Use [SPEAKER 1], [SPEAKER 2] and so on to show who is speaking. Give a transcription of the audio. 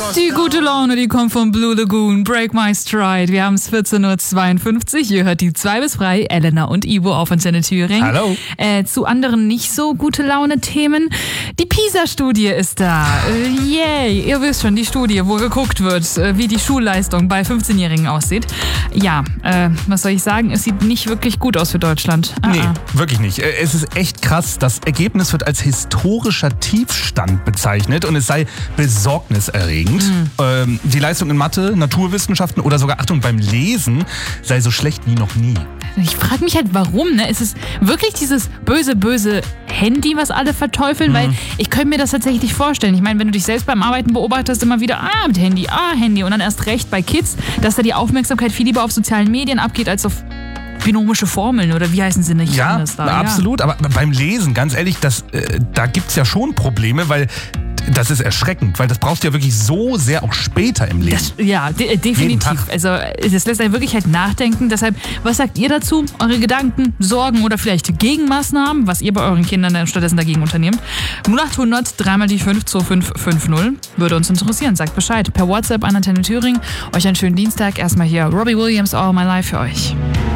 [SPEAKER 1] Die gute Laune, die kommt vom Blue Lagoon, Break My Stride. Wir haben es 14.52 Uhr. Ihr hört die 2 bis frei, Elena und Ivo auf Antenne Thüringen.
[SPEAKER 2] Hallo.
[SPEAKER 1] Zu anderen nicht so gute Laune-Themen. Die PISA-Studie ist da. Yay. Ihr wisst schon, die Studie, wo geguckt wird, wie die Schulleistung bei 15-Jährigen aussieht. Ja, was soll ich sagen? Es sieht nicht wirklich gut aus für Deutschland.
[SPEAKER 2] Nee, wirklich nicht. Es ist echt krass. Das Ergebnis wird als historischer Tiefstand bezeichnet und es sei besorgniserregend. Die Leistung in Mathe, Naturwissenschaften oder sogar, Achtung, beim Lesen sei so schlecht wie noch nie.
[SPEAKER 1] Ich frage mich halt, warum, ne? Ist es wirklich dieses böse Handy, was alle verteufeln? Weil ich könnte mir das tatsächlich nicht vorstellen. Ich meine, wenn du dich selbst beim Arbeiten beobachtest, immer wieder, mit Handy, Handy. Und dann erst recht bei Kids, dass da die Aufmerksamkeit viel lieber auf sozialen Medien abgeht, als auf binomische Formeln oder wie heißen sie nicht?
[SPEAKER 2] Ja,
[SPEAKER 1] anders da?
[SPEAKER 2] absolut. Aber beim Lesen, ganz ehrlich, da gibt's ja schon Probleme, weil das ist erschreckend, weil das brauchst du ja wirklich so sehr auch später im Leben.
[SPEAKER 1] Definitiv. Also das lässt einen wirklich halt nachdenken. Deshalb, was sagt ihr dazu? Eure Gedanken, Sorgen oder vielleicht Gegenmaßnahmen, was ihr bei euren Kindern dann stattdessen dagegen unternehmt? 0800 3 die 5 2550 würde uns interessieren. Sagt Bescheid per WhatsApp an Antenne Thüringen. Euch einen schönen Dienstag. Erstmal hier Robbie Williams, All My Life für euch.